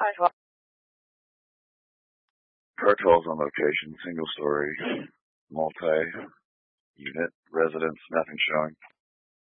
Cartels on location, single story, multi-unit residence, nothing showing.